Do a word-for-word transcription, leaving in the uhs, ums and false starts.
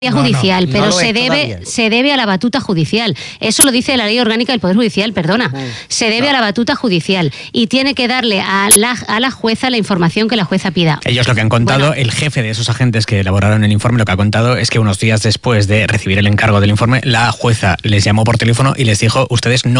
judicial, no, no, pero no se debe se debe a la batuta judicial. Eso lo dice la Ley Orgánica del Poder Judicial, perdona. Mm, se debe no. a la batuta judicial y tiene que darle a la, a la jueza la información que la jueza pida. Ellos lo que han contado, bueno, el jefe de esos agentes que elaboraron el informe, lo que ha contado es que unos días después de recibir el encargo del informe, la jueza les llamó por teléfono y les dijo: ustedes no